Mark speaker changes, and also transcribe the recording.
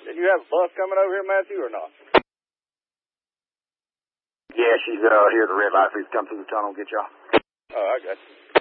Speaker 1: Did you have a bus coming over here, Matthew, or not?
Speaker 2: Yeah, she's here at the red light. Please come through the tunnel and get y'all.
Speaker 1: Oh, I got you.